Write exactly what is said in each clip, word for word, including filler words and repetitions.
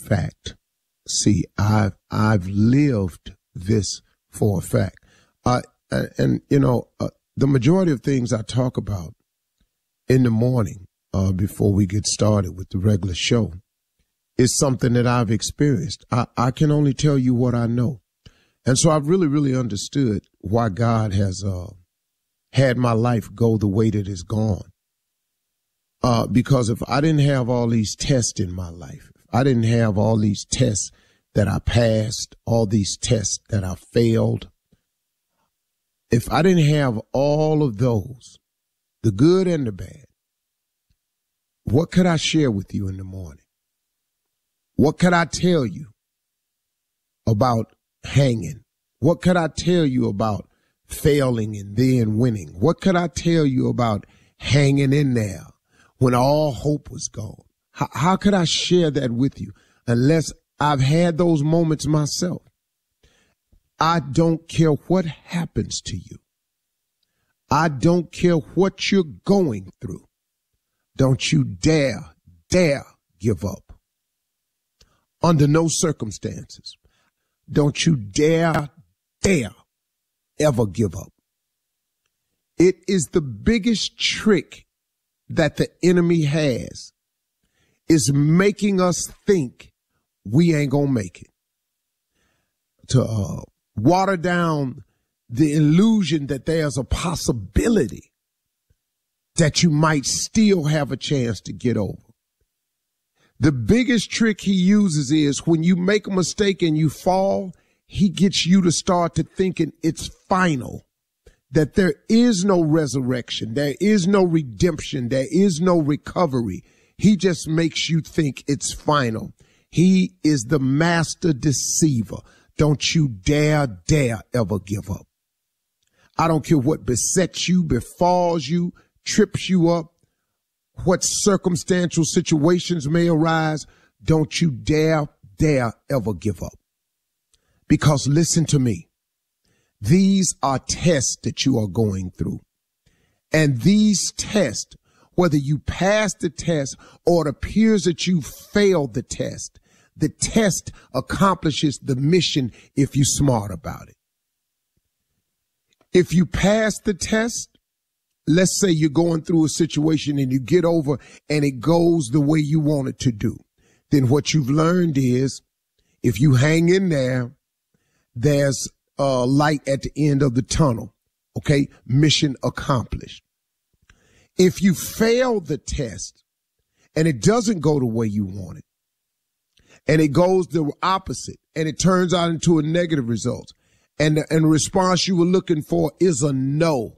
fact. See, I've, I've lived this for a fact. Uh, and, you know, uh, the majority of things I talk about in the morning, uh, before we get started with the regular show, is something that I've experienced. I, I can only tell you what I know. And so I've really, really understood why God has, uh, had my life go the way that it's gone. Uh, because if I didn't have all these tests in my life, if I didn't have all these tests that I passed, all these tests that I failed, if I didn't have all of those, the good and the bad, what could I share with you in the morning? What could I tell you about hanging? What could I tell you about failing and then winning? What could I tell you about hanging in there when all hope was gone? How, how could I share that with you unless I've had those moments myself? I don't care what happens to you. I don't care what you're going through. Don't you dare, dare give up. Under no circumstances. Don't you dare, dare ever give up. It is the biggest trick that the enemy has, is making us think we ain't gonna make it. To uh, water down the illusion that there's a possibility that you might still have a chance to get over. The biggest trick he uses is when you make a mistake and you fall, he gets you to start to thinking it's final, that there is no resurrection, there is no redemption, there is no recovery. He just makes you think it's final. He is the master deceiver. Don't you dare, dare ever give up. I don't care what besets you, befalls you, trips you up, what circumstantial situations may arise. Don't you dare, dare ever give up. Because listen to me. These are tests that you are going through. And these tests, whether you pass the test or it appears that you failed the test, the test accomplishes the mission if you're smart about it. If you pass the test, let's say you're going through a situation and you get over and it goes the way you want it to do, then what you've learned is if you hang in there, there's a light at the end of the tunnel. Okay, mission accomplished. If you fail the test and it doesn't go the way you want it, and it goes the opposite, and it turns out into a negative result, and the, and the response you were looking for is a no,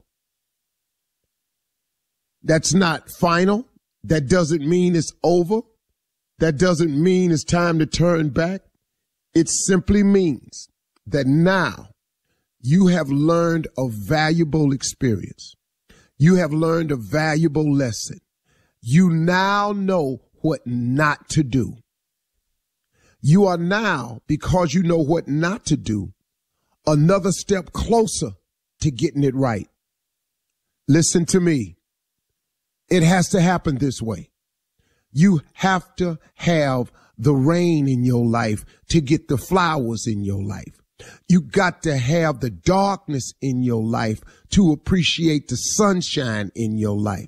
that's not final. That doesn't mean it's over. That doesn't mean it's time to turn back. It simply means that now you have learned a valuable experience. You have learned a valuable lesson. You now know what not to do. You are now, because you know what not to do, another step closer to getting it right. Listen to me. It has to happen this way. You have to have the rain in your life to get the flowers in your life. You got to have the darkness in your life to appreciate the sunshine in your life.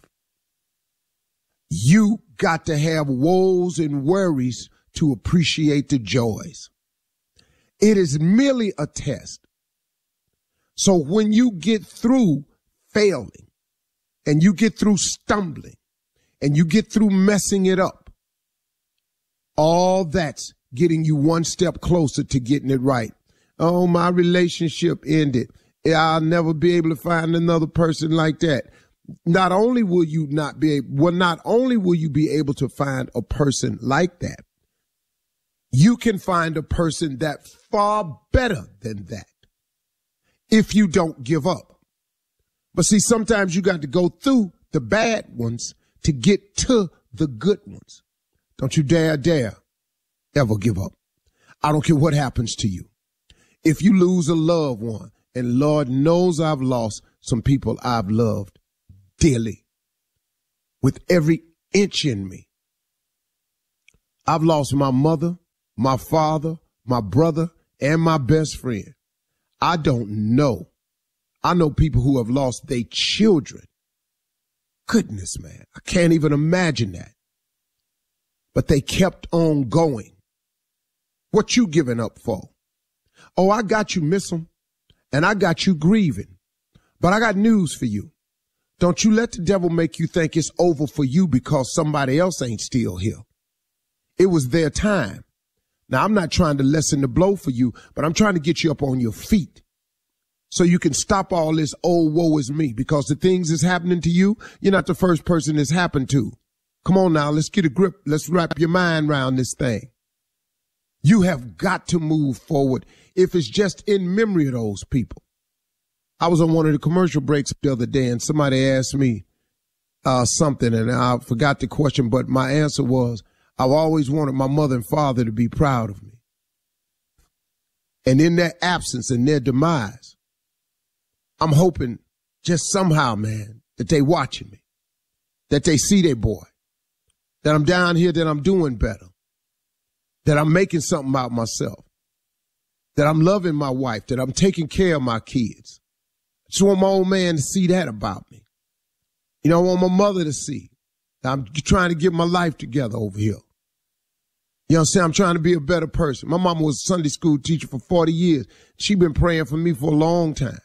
You got to have woes and worries to appreciate the joys. It is merely a test. So when you get through failing and you get through stumbling and you get through messing it up, all that's getting you one step closer to getting it right. Oh, my relationship ended. I'll never be able to find another person like that. Not only will you not be able, well, not only will you be able to find a person like that, you can find a person that far better than that if you don't give up. But see, sometimes you got to go through the bad ones to get to the good ones. Don't you dare, dare ever give up. I don't care what happens to you. If you lose a loved one, and Lord knows I've lost some people I've loved dearly with every inch in me. I've lost my mother my father, my brother, and my best friend. I don't know. I know people who have lost their children. Goodness, man, I can't even imagine that. But they kept on going. What you giving up for? Oh, I got you, miss 'em, and I got you grieving. But I got news for you. Don't you let the devil make you think it's over for you because somebody else ain't still here. It was their time. Now, I'm not trying to lessen the blow for you, but I'm trying to get you up on your feet so you can stop all this, oh, woe is me, because the things that's happening to you, you're not the first person it's happened to. Come on now, let's get a grip. Let's wrap your mind around this thing. You have got to move forward if it's just in memory of those people. I was on one of the commercial breaks the other day and somebody asked me uh, something and I forgot the question, but my answer was, I've always wanted my mother and father to be proud of me. And in their absence and their demise, I'm hoping just somehow, man, that they watching me, that they see their boy, that I'm down here, that I'm doing better, that I'm making something out of myself, that I'm loving my wife, that I'm taking care of my kids. I just want my old man to see that about me. You know, I want my mother to see that I'm trying to get my life together over here. You know what I'm saying? I'm trying to be a better person. My mama was a Sunday school teacher for forty years. She been praying for me for a long time.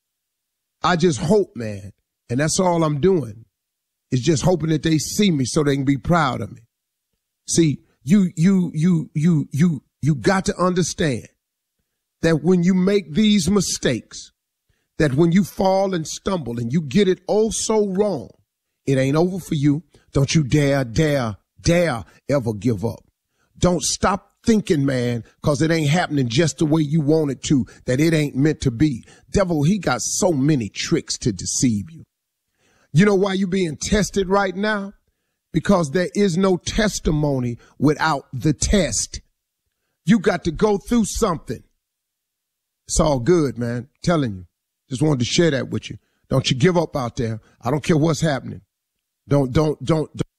I just hope, man, and that's all I'm doing, is just hoping that they see me so they can be proud of me. See, you, you, you, you, you, you got to understand that when you make these mistakes, that when you fall and stumble and you get it oh so wrong, it ain't over for you. Don't you dare, dare, dare ever give up. Don't stop thinking, man, because it ain't happening just the way you want it to, that it ain't meant to be. Devil, he got so many tricks to deceive you. You know why you being tested right now? Because there is no testimony without the test. You got to go through something. It's all good, man. I'm telling you. Just wanted to share that with you. Don't you give up out there. I don't care what's happening. Don't, don't, don't, don't.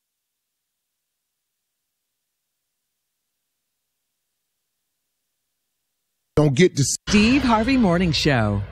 Don't get to Steve Harvey Morning Show.